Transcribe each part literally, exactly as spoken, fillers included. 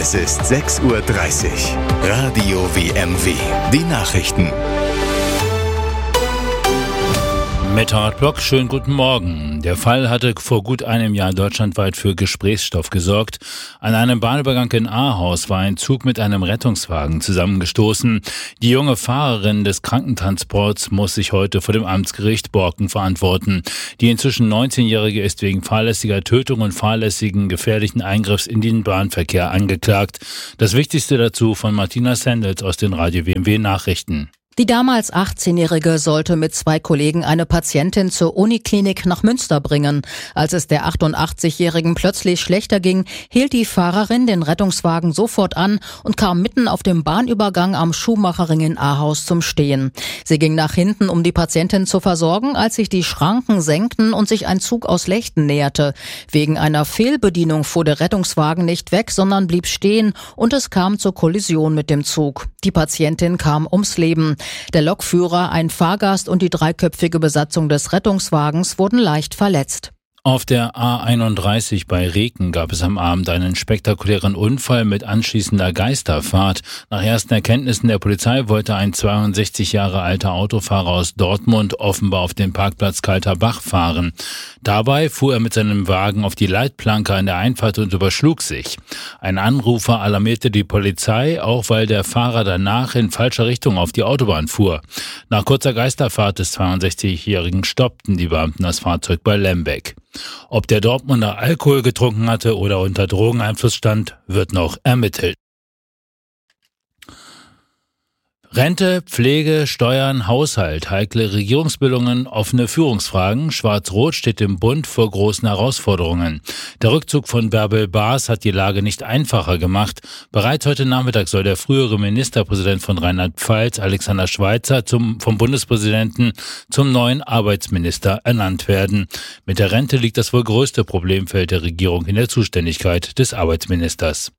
Es ist sechs Uhr dreißig. Radio W M W. Die Nachrichten. Mit Hartblock, schönen guten Morgen. Der Fall hatte vor gut einem Jahr deutschlandweit für Gesprächsstoff gesorgt. An einem Bahnübergang in Ahaus war ein Zug mit einem Rettungswagen zusammengestoßen. Die junge Fahrerin des Krankentransports muss sich heute vor dem Amtsgericht Borken verantworten. Die inzwischen neunzehnjährige ist wegen fahrlässiger Tötung und fahrlässigen gefährlichen Eingriffs in den Bahnverkehr angeklagt. Das Wichtigste dazu von Martina Sendels aus den Radio W M W Nachrichten. Die damals achtzehnjährige sollte mit zwei Kollegen eine Patientin zur Uniklinik nach Münster bringen. Als es der achtundachtzigjährigen plötzlich schlechter ging, hielt die Fahrerin den Rettungswagen sofort an und kam mitten auf dem Bahnübergang am Schuhmacherring in Ahaus zum Stehen. Sie ging nach hinten, um die Patientin zu versorgen, als sich die Schranken senkten und sich ein Zug aus Lechten näherte. Wegen einer Fehlbedienung fuhr der Rettungswagen nicht weg, sondern blieb stehen und es kam zur Kollision mit dem Zug. Die Patientin kam ums Leben. Der Lokführer, ein Fahrgast und die dreiköpfige Besatzung des Rettungswagens wurden leicht verletzt. Auf der A einunddreißig bei Reken gab es am Abend einen spektakulären Unfall mit anschließender Geisterfahrt. Nach ersten Erkenntnissen der Polizei wollte ein zweiundsechzig Jahre alter Autofahrer aus Dortmund offenbar auf den Parkplatz Kalter Bach fahren. Dabei fuhr er mit seinem Wagen auf die Leitplanke an der Einfahrt und überschlug sich. Ein Anrufer alarmierte die Polizei, auch weil der Fahrer danach in falscher Richtung auf die Autobahn fuhr. Nach kurzer Geisterfahrt des zweiundsechzigjährigen stoppten die Beamten das Fahrzeug bei Lembeck. Ob der Dortmunder Alkohol getrunken hatte oder unter Drogeneinfluss stand, wird noch ermittelt. Rente, Pflege, Steuern, Haushalt, heikle Regierungsbildungen, offene Führungsfragen. Schwarz-Rot steht im Bund vor großen Herausforderungen. Der Rückzug von Bärbel Baas hat die Lage nicht einfacher gemacht. Bereits heute Nachmittag soll der frühere Ministerpräsident von Rheinland-Pfalz, Alexander Schweitzer, zum, vom Bundespräsidenten zum neuen Arbeitsminister ernannt werden. Mit der Rente liegt das wohl größte Problemfeld der Regierung in der Zuständigkeit des Arbeitsministers.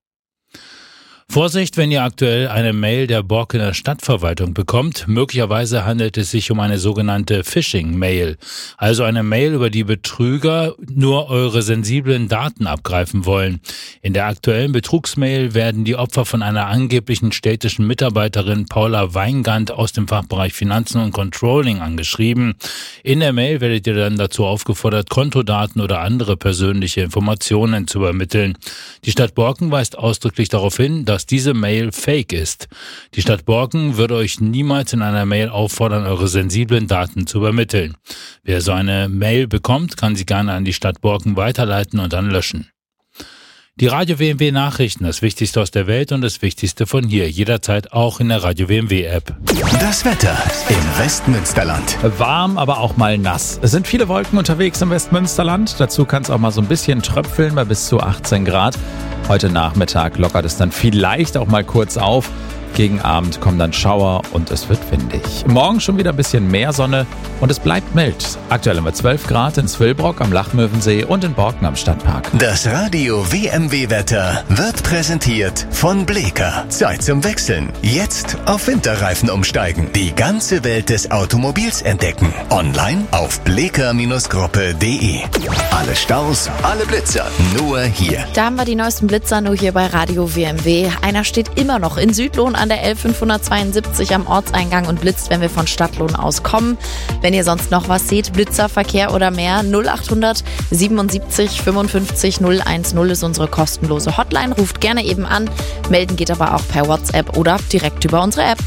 Vorsicht, wenn ihr aktuell eine Mail der Borkener Stadtverwaltung bekommt. Möglicherweise handelt es sich um eine sogenannte Phishing-Mail. Also eine Mail, über die Betrüger nur eure sensiblen Daten abgreifen wollen. In der aktuellen Betrugsmail werden die Opfer von einer angeblichen städtischen Mitarbeiterin Paula Weingand aus dem Fachbereich Finanzen und Controlling angeschrieben. In der Mail werdet ihr dann dazu aufgefordert, Kontodaten oder andere persönliche Informationen zu übermitteln. Die Stadt Borken weist ausdrücklich darauf hin, dass diese Mail fake ist. Die Stadt Borken würde euch niemals in einer Mail auffordern, eure sensiblen Daten zu übermitteln. Wer so eine Mail bekommt, kann sie gerne an die Stadt Borken weiterleiten und dann löschen. Die Radio W M W Nachrichten, das Wichtigste aus der Welt und das Wichtigste von hier, jederzeit auch in der Radio W M W App. Das Wetter im Westmünsterland. Warm, aber auch mal nass. Es sind viele Wolken unterwegs im Westmünsterland. Dazu kann es auch mal so ein bisschen tröpfeln bei bis zu achtzehn Grad. Heute Nachmittag lockert es dann vielleicht auch mal kurz auf. Gegen Abend kommen dann Schauer und es wird windig. Morgen schon wieder ein bisschen mehr Sonne und es bleibt mild. Aktuell haben wir zwölf Grad in Zwillbrock am Lachmöwensee und in Borken am Stadtpark. Das Radio W M W-Wetter wird präsentiert von Bleeker. Zeit zum Wechseln. Jetzt auf Winterreifen umsteigen. Die ganze Welt des Automobils entdecken. Online auf bleeker Gruppe punkt de. Alle Staus, alle Blitzer, nur hier. Da haben wir die neuesten Blitzer nur hier bei Radio W M W. Einer steht immer noch in Südlohn an der L fünfhundertzweiundsiebzig am Ortseingang und blitzt, wenn wir von Stadtlohn aus kommen. Wenn ihr sonst noch was seht, Blitzer, Verkehr oder mehr, null achthundert siebenundsiebzig fünfundfünfzig null eins null ist unsere kostenlose Hotline. Ruft gerne eben an. Melden geht aber auch per WhatsApp oder direkt über unsere App.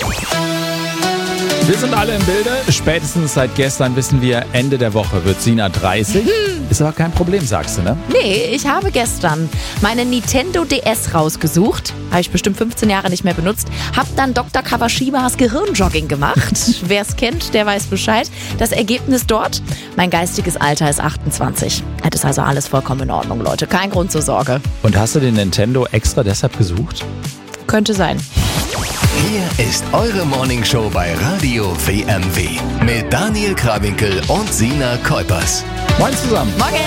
Wir sind alle im Bilde. Spätestens seit gestern wissen wir, Ende der Woche wird Sina dreißig. Ist aber kein Problem, sagst du, ne? Nee, ich habe gestern meine Nintendo D S rausgesucht. Habe ich bestimmt fünfzehn Jahre nicht mehr benutzt. Hab dann Doktor Kawashimas Gehirnjogging gemacht. Wer es kennt, der weiß Bescheid. Das Ergebnis dort? Mein geistiges Alter ist achtundzwanzig. Das ist also alles vollkommen in Ordnung, Leute. Kein Grund zur Sorge. Und hast du den Nintendo extra deshalb gesucht? Könnte sein. Hier ist eure Morningshow bei Radio W M W mit Daniel Krawinkel und Sina Kuipers. Moin zusammen. Morgen.